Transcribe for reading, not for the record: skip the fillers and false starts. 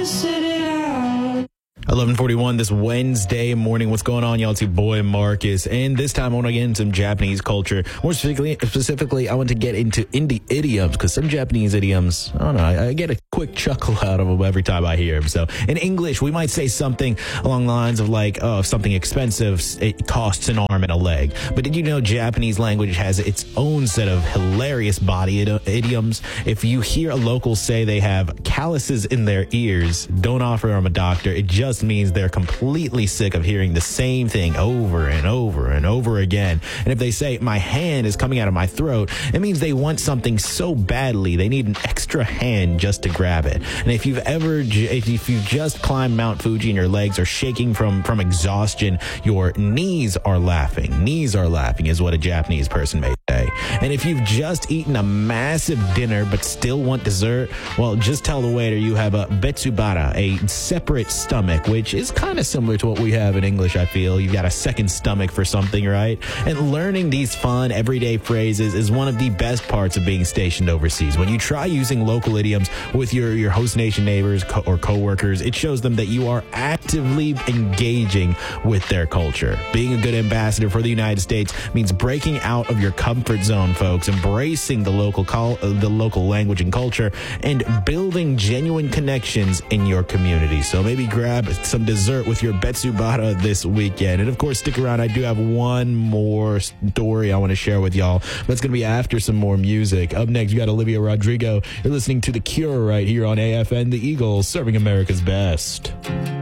11:41 this Wednesday morning. What's going on, y'all? It's your boy Marcus, and this time I want to get into some Japanese culture. More specifically, I want to get into indie idioms, because some Japanese idioms, I don't know, I get a quick chuckle out of them every time I hear them. So in English, we might say something along the lines of like, oh, if something expensive, it costs an arm and a leg. But did you know Japanese language has its own set of hilarious body idioms? If you hear a local say they have calluses in their ears, don't offer them a doctor. It just means they're completely sick of hearing the same thing over and over and over again. And if they say my hand is coming out of my throat, it means they want something so badly they need an extra hand just to grab it. And if you've just climbed Mount Fuji and your legs are shaking from exhaustion, your knees are laughing. Knees are laughing is what a Japanese person may say. And if you've just eaten a massive dinner but still want dessert, well, just tell the waiter you have a betsubara, a separate stomach, which is kind of similar to what we have in English, I feel. You've got a second stomach for something, right? And learning these fun, everyday phrases is one of the best parts of being stationed overseas. When you try using local idioms with your host nation neighbors or coworkers, it shows them that you are actively engaging with their culture. Being a good ambassador for the United States means breaking out of your comfort zone, folks, embracing the local language and culture, and building genuine connections in your community. So maybe grab some dessert with your betsubara this weekend. And of course, stick around. I do have one more story I want to share with y'all. That's going to be after some more music. Up next, you got Olivia Rodrigo. You're listening to The Cure right here on AFN, The Eagles, serving America's best.